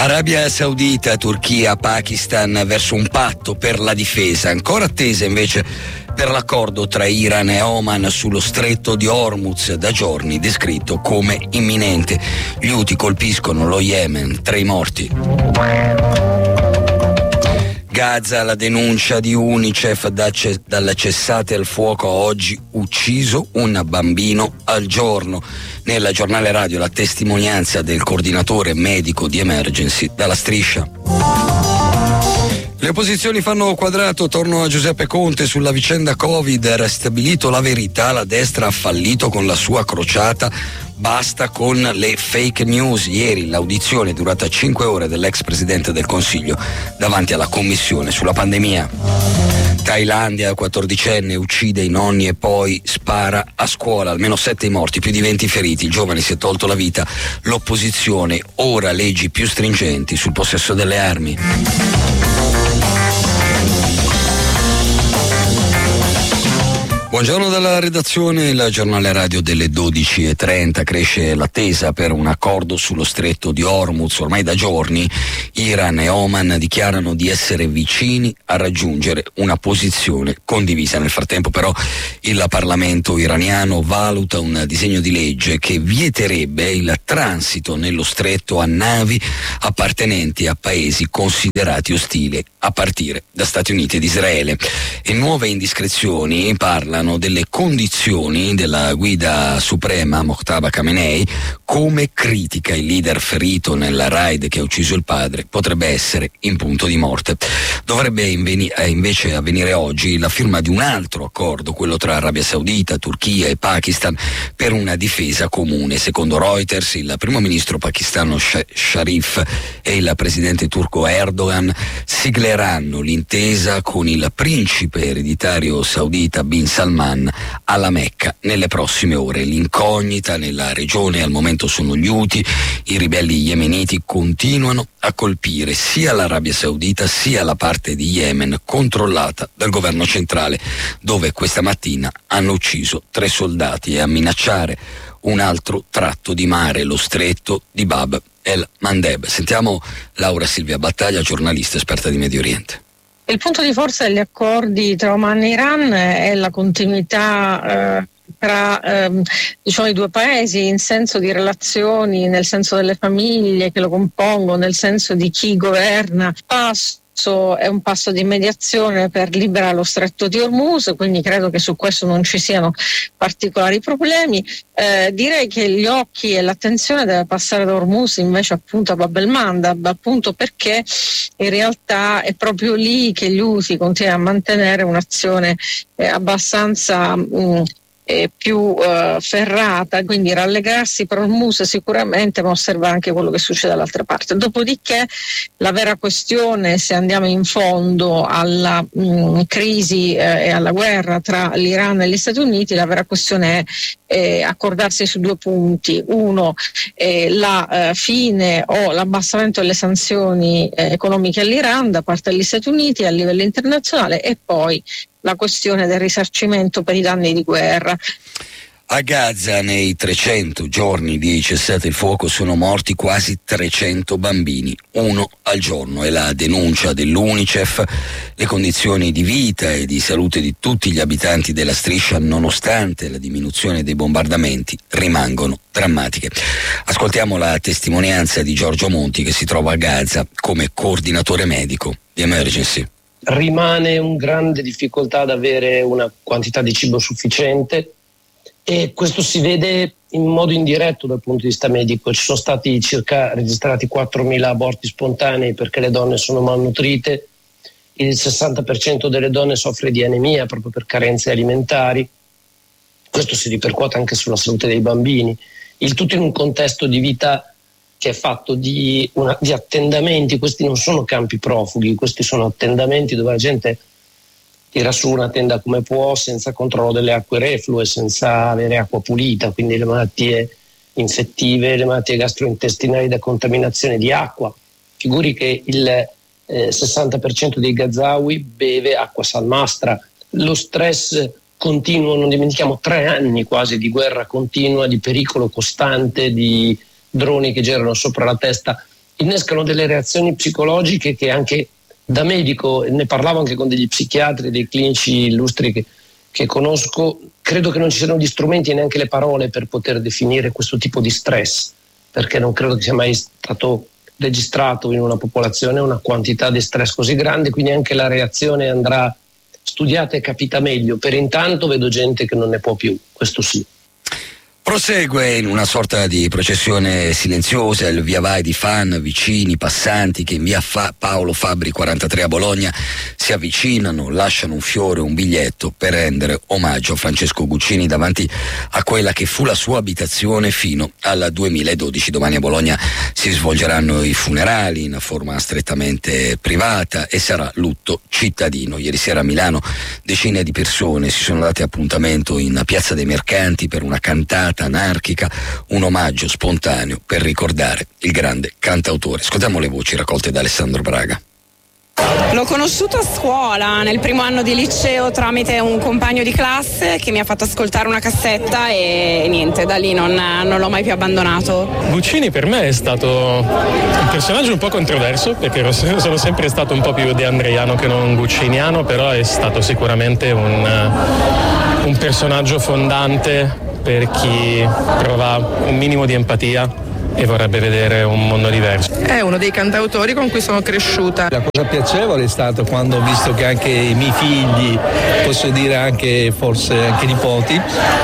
Arabia Saudita, Turchia, Pakistan verso un patto per la difesa, ancora attesa invece per l'accordo tra Iran e Oman sullo stretto di Hormuz, da giorni descritto come imminente. Gli Houthi colpiscono lo Yemen, 3 morti. Gaza, la denuncia di UNICEF dalla cessate al fuoco, oggi ucciso un bambino al giorno. Nella giornale radio la testimonianza del coordinatore medico di Emergency dalla Striscia. Le opposizioni fanno quadrato attorno a Giuseppe Conte sulla vicenda Covid. Era stabilito la verità, la destra ha fallito con la sua crociata. Basta con le fake news. Ieri l'audizione durata 5 ore dell'ex presidente del Consiglio davanti alla commissione sulla pandemia. Thailandia, 14enne uccide i nonni e poi spara a scuola, almeno 7 morti, più di 20 feriti. Il giovane si è tolto la vita. L'opposizione, ora leggi più stringenti sul possesso delle armi. Buongiorno dalla redazione. Il giornale radio delle 12:30. Cresce l'attesa per un accordo sullo stretto di Hormuz. Ormai da giorni Iran e Oman dichiarano di essere vicini a raggiungere una posizione condivisa. Nel frattempo però il Parlamento iraniano valuta un disegno di legge che vieterebbe il transito nello stretto a navi appartenenti a paesi considerati ostili, a partire da Stati Uniti ed Israele. E nuove indiscrezioni parlano delle condizioni della guida suprema Mojtaba Khamenei. Come critica il leader ferito nella raid che ha ucciso il padre, potrebbe essere in punto di morte. Dovrebbe invece avvenire oggi la firma di un altro accordo, quello tra Arabia Saudita, Turchia e Pakistan, per una difesa comune. Secondo Reuters, il primo ministro pakistano Sharif e il presidente turco Erdogan sigleranno l'intesa con il principe ereditario saudita Bin Salman alla Mecca nelle prossime ore. L'incognita nella regione al momento sono gli Houthi. I ribelli yemeniti continuano a colpire sia l'Arabia Saudita sia la parte di Yemen controllata dal governo centrale, dove questa mattina hanno ucciso 3 soldati, e a minacciare un altro tratto di mare, lo stretto di Bab el Mandeb. Sentiamo Laura Silvia Battaglia, giornalista esperta di Medio Oriente. Il punto di forza degli accordi tra Oman e Iran è la continuità tra i due paesi in senso di relazioni, nel senso delle famiglie che lo compongono, nel senso di chi governa. È un passo di mediazione per liberare lo stretto di Hormuz, quindi credo che su questo non ci siano particolari problemi. Direi che gli occhi e l'attenzione deve passare da Hormuz invece appunto a Bab el Mandeb, appunto perché in realtà è proprio lì che gli Houthi continuano a mantenere un'azione abbastanza più ferrata, quindi rallegarsi per Hormuz sicuramente, ma osservare anche quello che succede dall'altra parte. Dopodiché la vera questione, se andiamo in fondo alla crisi e alla guerra tra l'Iran e gli Stati Uniti, la vera questione è accordarsi su 2 punti. Uno, la fine o l'abbassamento delle sanzioni economiche all'Iran da parte degli Stati Uniti a livello internazionale, e poi la questione del risarcimento per i danni di guerra. A Gaza, nei 300 giorni di cessate il fuoco, sono morti quasi 300 bambini, 1 al giorno. È la denuncia dell'UNICEF. Le condizioni di vita e di salute di tutti gli abitanti della striscia, nonostante la diminuzione dei bombardamenti, rimangono drammatiche. Ascoltiamo la testimonianza di Giorgio Monti, che si trova a Gaza come coordinatore medico di Emergency. Rimane un grande difficoltà ad avere una quantità di cibo sufficiente, e questo si vede in modo indiretto dal punto di vista medico. Ci sono stati registrati 4.000 aborti spontanei perché le donne sono malnutrite, il 60% delle donne soffre di anemia proprio per carenze alimentari. Questo si ripercuote anche sulla salute dei bambini, il tutto in un contesto di vita che è fatto di attendamenti. Questi non sono campi profughi, questi sono attendamenti dove la gente tira su una tenda come può, senza controllo delle acque reflue, senza avere acqua pulita, quindi le malattie infettive, le malattie gastrointestinali da contaminazione di acqua. Figuri che il 60% dei gazawi beve acqua salmastra. Lo stress continuo, non dimentichiamo 3 anni quasi di guerra continua, di pericolo costante, di droni che girano sopra la testa innescano delle reazioni psicologiche che anche da medico, ne parlavo anche con degli psichiatri, dei clinici illustri che conosco, credo che non ci siano gli strumenti e neanche le parole per poter definire questo tipo di stress, perché non credo che sia mai stato registrato in una popolazione una quantità di stress così grande, quindi anche la reazione andrà studiata e capita meglio. Per intanto vedo gente che non ne può più, questo sì. Prosegue in una sorta di processione silenziosa il via vai di fan, vicini, passanti che in via Paolo Fabbri 43 a Bologna si avvicinano, lasciano un fiore, un biglietto per rendere omaggio a Francesco Guccini davanti a quella che fu la sua abitazione fino al 2012. Domani a Bologna si svolgeranno i funerali in forma strettamente privata e sarà lutto cittadino. Ieri sera a Milano decine di persone si sono date appuntamento in Piazza dei Mercanti per una cantata anarchica, un omaggio spontaneo per ricordare il grande cantautore. Ascoltiamo le voci raccolte da Alessandro Braga. L'ho conosciuto a scuola, nel primo anno di liceo, tramite un compagno di classe che mi ha fatto ascoltare una cassetta e niente, da lì non l'ho mai più abbandonato. Guccini per me è stato un personaggio un po' controverso, perché sono sempre stato un po' più deandreiano che non gucciniano, però è stato sicuramente un personaggio fondante per chi prova un minimo di empatia e vorrebbe vedere un mondo diverso. È uno dei cantautori con cui sono cresciuta. La cosa piacevole è stato quando ho visto che anche i miei figli, posso dire anche forse anche nipoti,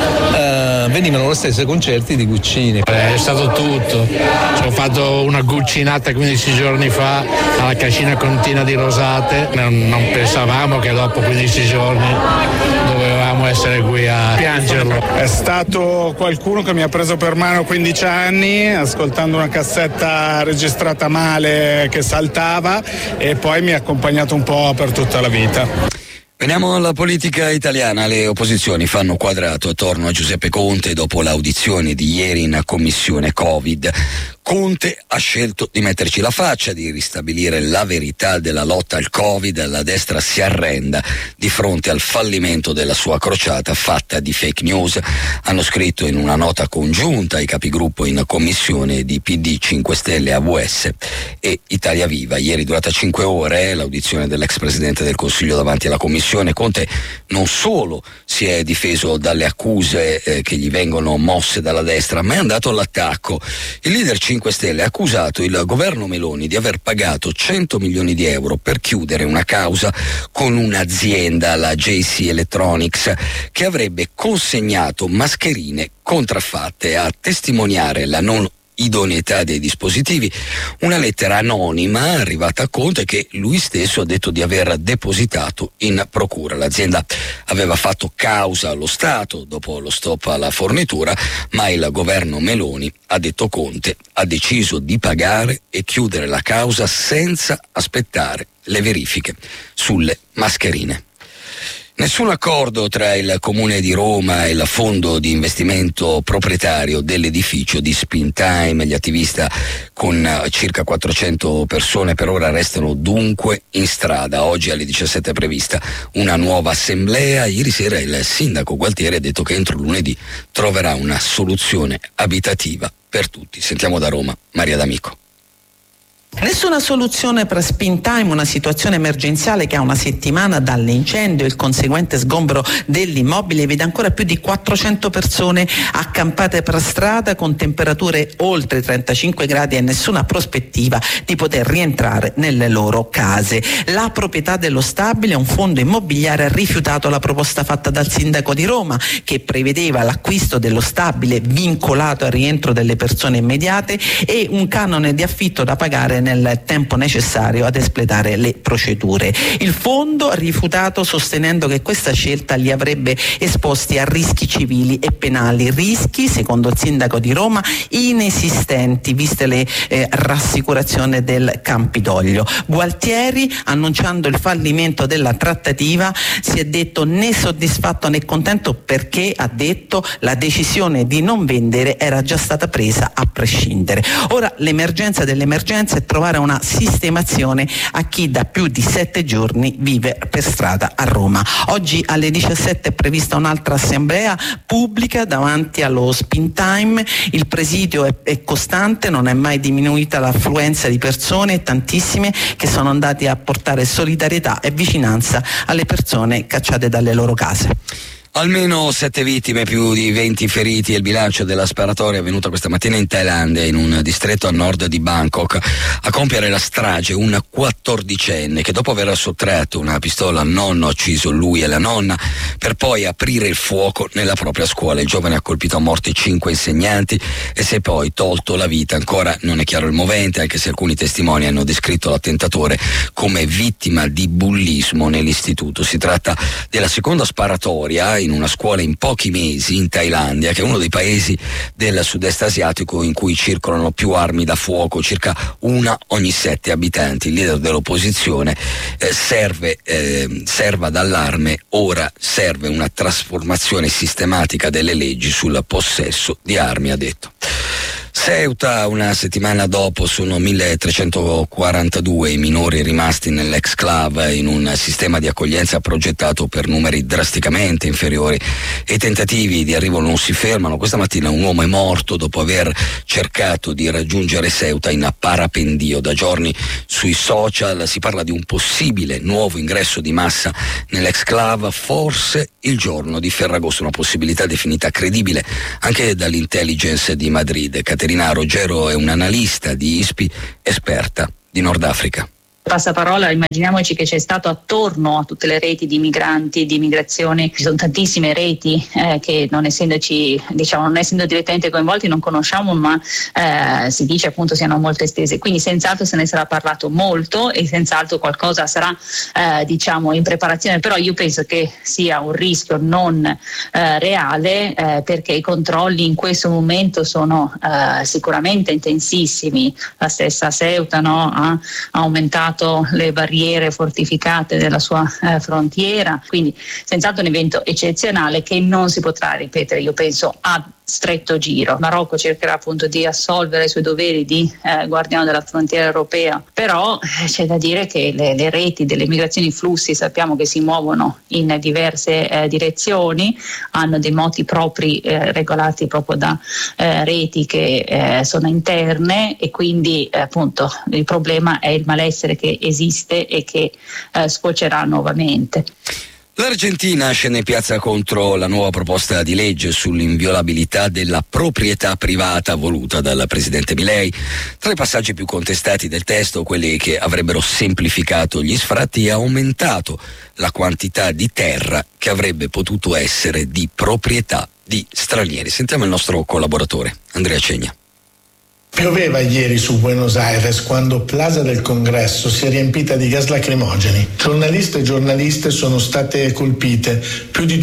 venivano allo stesso concerti di Guccini. È stato tutto. Ci ho fatto una guccinata 15 giorni fa alla Cascina Contina di Rosate. Non pensavamo che dopo 15 giorni dovevamo essere qui a piangerlo. È stato qualcuno che mi ha preso per mano 15 anni ascoltando una cassetta registrata male che saltava e poi mi ha accompagnato un po' per tutta la vita. Veniamo alla politica italiana. Le opposizioni fanno quadrato attorno a Giuseppe Conte dopo l'audizione di ieri in commissione Covid. Conte ha scelto di metterci la faccia, di ristabilire la verità della lotta al Covid. La destra si arrenda di fronte al fallimento della sua crociata fatta di fake news. Hanno scritto in una nota congiunta i capigruppo in commissione di PD, 5 Stelle, AVS e Italia Viva. Ieri durata 5 ore l'audizione dell'ex presidente del Consiglio davanti alla commissione. Conte non solo si è difeso dalle accuse che gli vengono mosse dalla destra, ma è andato all'attacco. Il leader 5 Stelle ha accusato il governo Meloni di aver pagato 100 milioni di euro per chiudere una causa con un'azienda, la JC Electronics, che avrebbe consegnato mascherine contraffatte. A testimoniare la non idoneità dei dispositivi una lettera anonima arrivata a Conte che lui stesso ha detto di aver depositato in procura. L'azienda aveva fatto causa allo Stato dopo lo stop alla fornitura, ma il governo Meloni, ha detto Conte, ha deciso di pagare e chiudere la causa senza aspettare le verifiche sulle mascherine. Nessun accordo tra il Comune di Roma e il fondo di investimento proprietario dell'edificio di Springtime. Gli attivista con circa 400 persone per ora restano dunque in strada. Oggi alle 17 è prevista una nuova assemblea. Ieri sera il sindaco Gualtieri ha detto che entro lunedì troverà una soluzione abitativa per tutti. Sentiamo da Roma Maria D'Amico. Nessuna soluzione per Springtime, una situazione emergenziale che ha una settimana dall'incendio e il conseguente sgombro dell'immobile vede ancora più di 400 persone accampate per strada con temperature oltre 35 gradi e nessuna prospettiva di poter rientrare nelle loro case. La proprietà dello stabile, un fondo immobiliare, ha rifiutato la proposta fatta dal sindaco di Roma che prevedeva l'acquisto dello stabile vincolato al rientro delle persone immediate e un canone di affitto da pagare nel tempo necessario ad espletare le procedure. Il fondo ha rifiutato sostenendo che questa scelta li avrebbe esposti a rischi civili e penali, rischi, secondo il sindaco di Roma, inesistenti viste le rassicurazioni del Campidoglio. Gualtieri, annunciando il fallimento della trattativa, si è detto né soddisfatto né contento perché, ha detto, la decisione di non vendere era già stata presa a prescindere. Ora l'emergenza dell'emergenza è trovare una sistemazione a chi da più di 7 giorni vive per strada a Roma. Oggi alle 17 è prevista un'altra assemblea pubblica davanti allo Spin Time. Il presidio è costante, non è mai diminuita l'affluenza di persone, tantissime che sono andati a portare solidarietà e vicinanza alle persone cacciate dalle loro case. Almeno 7 vittime, più di 20 feriti è il bilancio della sparatoria avvenuta questa mattina in Thailandia, in un distretto a nord di Bangkok. A compiere la strage un 14enne che dopo aver sottratto una pistola al nonno ha ucciso lui e la nonna per poi aprire il fuoco nella propria scuola. Il giovane ha colpito a morte 5 insegnanti e si è poi tolto la vita. Ancora non è chiaro il movente, anche se alcuni testimoni hanno descritto l'attentatore come vittima di bullismo nell'istituto. Si tratta della seconda sparatoria in una scuola in pochi mesi in Thailandia, che è uno dei paesi del sud-est asiatico in cui circolano più armi da fuoco, circa una ogni 7 abitanti. Il leader dell'opposizione serva d'allarme, ora serve una trasformazione sistematica delle leggi sul possesso di armi, ha detto. Ceuta, una settimana dopo, sono 1342 i minori rimasti nell'exclave in un sistema di accoglienza progettato per numeri drasticamente inferiori e i tentativi di arrivo non si fermano. Questa mattina un uomo è morto dopo aver cercato di raggiungere Ceuta in parapendio. Da giorni sui social si parla di un possibile nuovo ingresso di massa nell'exclave, forse il giorno di Ferragosto, una possibilità definita credibile anche dall'intelligence di Madrid. Caterina Ruggero è un'analista di ISPI, esperta di Nord Africa. Passaparola, immaginiamoci che c'è stato attorno a tutte le reti di migranti, di immigrazione, ci sono tantissime reti che non essendo direttamente coinvolti non conosciamo, ma si dice appunto siano molto estese, quindi senz'altro se ne sarà parlato molto e senz'altro qualcosa sarà in preparazione, però io penso che sia un rischio non reale perché i controlli in questo momento sono sicuramente intensissimi. La stessa Ceuta ha aumentato le barriere fortificate della sua frontiera, quindi senz'altro un evento eccezionale che non si potrà ripetere, io penso, a stretto giro. Il Marocco cercherà appunto di assolvere i suoi doveri di guardiano della frontiera europea, però c'è da dire che le reti delle migrazioni, flussi, sappiamo che si muovono in diverse direzioni, hanno dei moti propri regolati proprio da reti che sono interne e quindi appunto il problema è il malessere che esiste e che sfocerà nuovamente. L'Argentina scende in piazza contro la nuova proposta di legge sull'inviolabilità della proprietà privata voluta dal presidente Milei. Tra i passaggi più contestati del testo, quelli che avrebbero semplificato gli sfratti e aumentato la quantità di terra che avrebbe potuto essere di proprietà di stranieri. Sentiamo il nostro collaboratore, Andrea Cegna. Pioveva ieri su Buenos Aires quando Plaza del Congresso si è riempita di gas lacrimogeni. Giornaliste e giornaliste sono state colpite, più di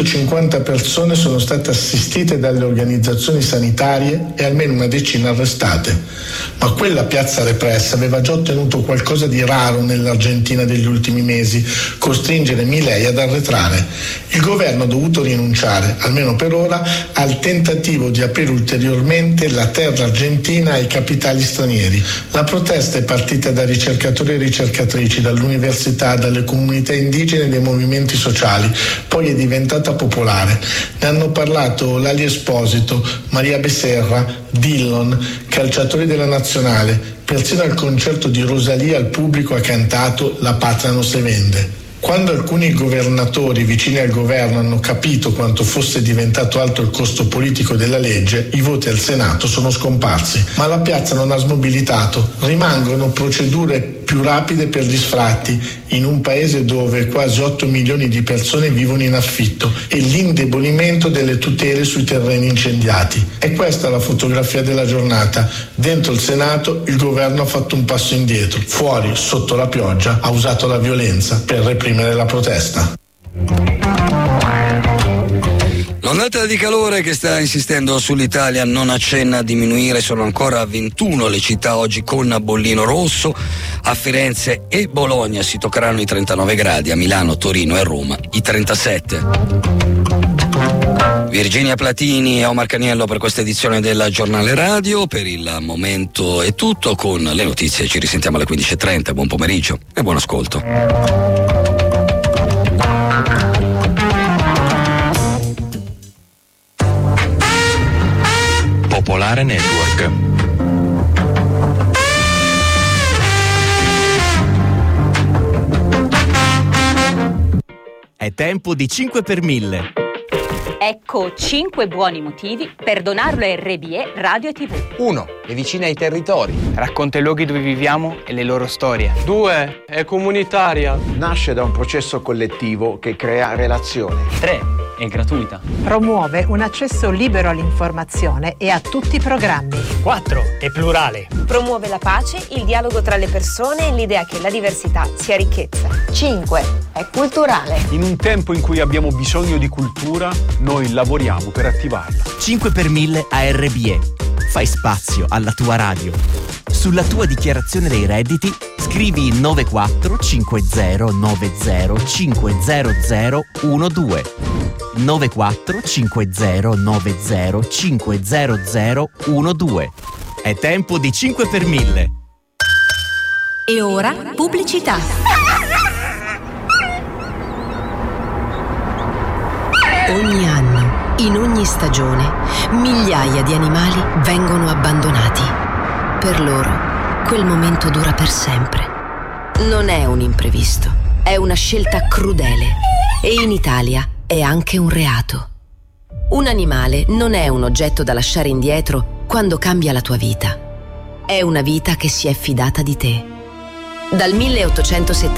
250 persone sono state assistite dalle organizzazioni sanitarie e almeno una decina arrestate. Ma quella piazza repressa aveva già ottenuto qualcosa di raro nell'Argentina degli ultimi mesi, costringere Milei ad arretrare. Il governo ha dovuto rinunciare, almeno per ora, al tentativo di aprire ulteriormente la terra argentina ai capitali stranieri. La protesta è partita da ricercatori e ricercatrici, dall'università, dalle comunità indigene e dai movimenti sociali, poi è diventata popolare. Ne hanno parlato Lali Esposito, Maria Becerra, Dillon, calciatori della nazionale. Persino al concerto di Rosalía il pubblico ha cantato "La patria non se vende". Quando alcuni governatori vicini al governo hanno capito quanto fosse diventato alto il costo politico della legge, i voti al Senato sono scomparsi. Ma la piazza non ha smobilitato. Rimangono procedure più rapide per gli sfratti in un paese dove quasi 8 milioni di persone vivono in affitto e l'indebolimento delle tutele sui terreni incendiati. E questa è la fotografia della giornata. Dentro il Senato il governo ha fatto un passo indietro. Fuori, sotto la pioggia, ha usato la violenza per reprimere la protesta. L'ondata di calore che sta insistendo sull'Italia non accenna a diminuire, sono ancora 21 le città oggi con bollino rosso. A Firenze e Bologna si toccheranno i 39 gradi, a Milano, Torino e Roma i 37. Virginia Platini e Omar Caniello per questa edizione del Giornale Radio. Per il momento è tutto, con le notizie ci risentiamo alle 15:30. Buon pomeriggio e buon ascolto. Popolare Network. È tempo di 5 per 1000. Ecco 5 buoni motivi per donarlo a RBE Radio e TV. 1. È vicina ai territori. Racconta i luoghi dove viviamo e le loro storie. 2. È comunitaria. Nasce da un processo collettivo che crea relazione. 3. È gratuita. Promuove un accesso libero all'informazione e a tutti i programmi. 4. È plurale. Promuove la pace, il dialogo tra le persone e l'idea che la diversità sia ricchezza. 5. È culturale. In un tempo in cui abbiamo bisogno di cultura, noi lavoriamo per attivarla. 5 per 1000 a RBE. Fai spazio alla tua radio. Sulla tua dichiarazione dei redditi scrivi 945090500012. 945090500012. È tempo di 5 per 1000. E ora pubblicità. Ogni anno, in ogni stagione, migliaia di animali vengono abbandonati. Per loro, quel momento dura per sempre. Non è un imprevisto, è una scelta crudele. E in Italia è anche un reato. Un animale non è un oggetto da lasciare indietro quando cambia la tua vita. È una vita che si è fidata di te. Dal 1870